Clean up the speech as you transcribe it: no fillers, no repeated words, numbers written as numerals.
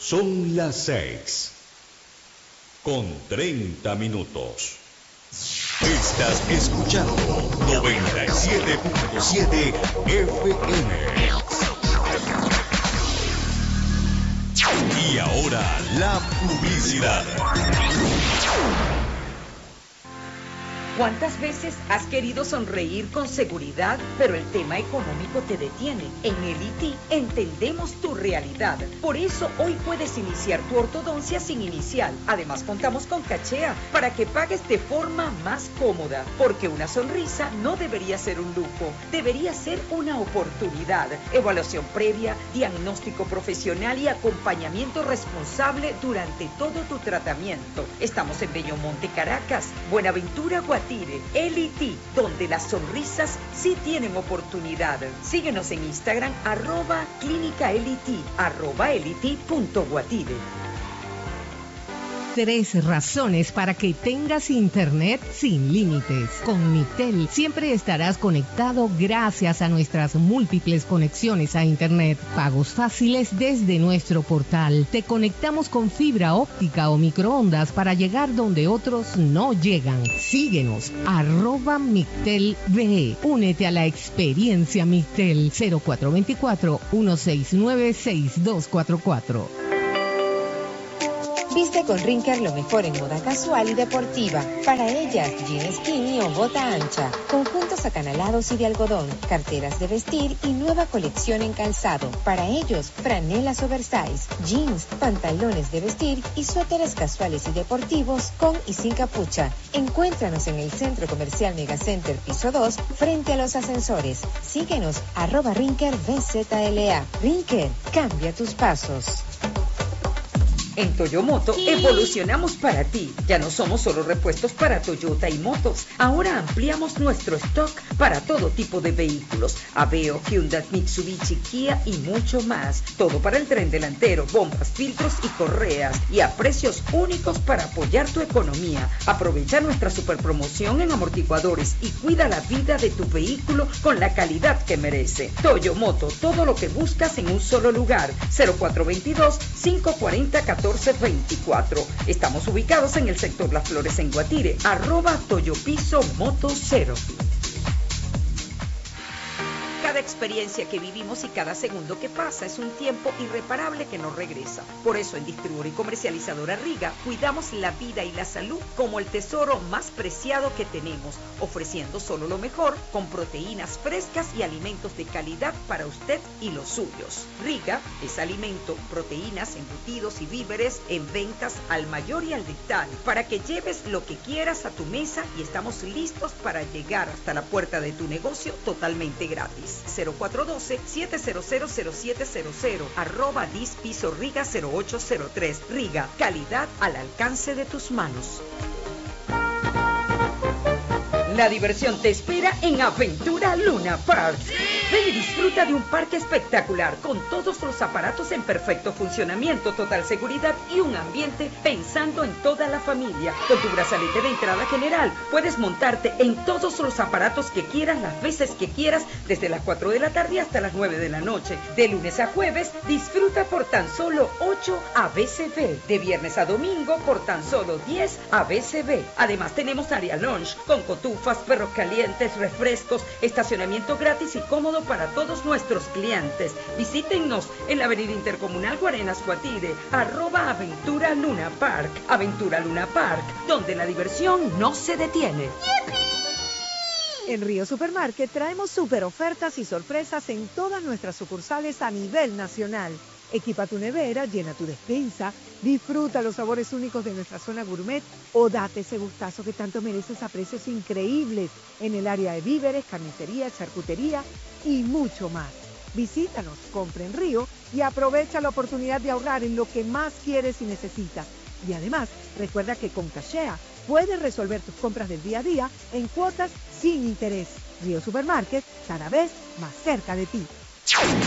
Son las 6:30. Estás escuchando 97.7 FM. Y ahora la publicidad. ¿Cuántas veces has querido sonreír con seguridad, pero el tema económico te detiene? En LIT entendemos tu realidad. Por eso hoy puedes iniciar tu ortodoncia sin inicial. Además contamos con cachea para que pagues de forma más cómoda. Porque una sonrisa no debería ser un lujo, debería ser una oportunidad. Evaluación previa, diagnóstico profesional y acompañamiento responsable durante todo tu tratamiento. Estamos en Bellomonte, Caracas, Buenaventura, Guatire, LIT, donde las sonrisas sí tienen oportunidad. Síguenos en Instagram, @clínica-LIT, @LIT.guatire. 3 razones para que tengas internet sin límites. Con Mictel siempre estarás conectado gracias a nuestras múltiples conexiones a internet. Pagos fáciles desde nuestro portal. Te conectamos con fibra óptica o microondas para llegar donde otros no llegan. Síguenos, @MictelBE. Únete a la experiencia Mictel. 0424-169-6244. Viste con Rinker lo mejor en moda casual y deportiva. Para ellas, jean skinny o bota ancha, conjuntos acanalados y de algodón, carteras de vestir y nueva colección en calzado. Para ellos, franelas oversize, jeans, pantalones de vestir y suéteres casuales y deportivos con y sin capucha. Encuéntranos en el Centro Comercial Megacenter Piso 2, frente a los ascensores. Síguenos, @RinkerBZLA. Rinker, cambia tus pasos. En Toyomoto evolucionamos para ti. Ya no somos solo repuestos para Toyota y motos. Ahora ampliamos nuestro stock para todo tipo de vehículos. Aveo, Hyundai, Mitsubishi, Kia y mucho más. Todo para el tren delantero, bombas, filtros y correas. Y a precios únicos para apoyar tu economía. Aprovecha nuestra super promoción en amortiguadores y cuida la vida de tu vehículo con la calidad que merece. Toyomoto, todo lo que buscas en un solo lugar. 0422-540-1424. Estamos ubicados en el sector Las Flores en Guatire, @Toyopiso Moto 0. Cada experiencia que vivimos y cada segundo que pasa es un tiempo irreparable que no regresa. Por eso en Distribuidora y Comercializadora Riga cuidamos la vida y la salud como el tesoro más preciado que tenemos, ofreciendo solo lo mejor con proteínas frescas y alimentos de calidad para usted y los suyos. Riga es alimento, proteínas, embutidos y víveres en ventas al mayor y al detalle para que lleves lo que quieras a tu mesa y estamos listos para llegar hasta la puerta de tu negocio totalmente gratis. 0412-700-0700, @Dispiso Riga 0803. Riga, calidad al alcance de tus manos. La diversión te espera en Aventura Luna Park. Ven y disfruta de un parque espectacular con todos los aparatos en perfecto funcionamiento, total seguridad y un ambiente pensando en toda la familia. Con tu brazalete de entrada general puedes montarte en todos los aparatos que quieras, las veces que quieras, desde las 4 de la tarde hasta las 9 de la noche. De lunes a jueves disfruta por tan solo 8 ABCB. De viernes a domingo por tan solo 10 ABCB. Además tenemos área lunch con cotufas, perros calientes, refrescos, estacionamiento gratis y cómodo para todos nuestros clientes. Visítennos en la avenida Intercomunal Guarenas, Guatire, @Aventura Luna Park. Aventura Luna Park, donde la diversión no se detiene. En Río Supermarket traemos super ofertas y sorpresas en todas nuestras sucursales a nivel nacional. Equipa tu nevera, llena tu despensa, disfruta los sabores únicos de nuestra zona gourmet o date ese gustazo que tanto mereces a precios increíbles en el área de víveres, carnicería, charcutería y mucho más. Visítanos, compra en Río y aprovecha la oportunidad de ahorrar en lo que más quieres y necesitas. Y además, recuerda que con Cachea puedes resolver tus compras del día a día en cuotas sin interés. Río Supermarket, cada vez más cerca de ti.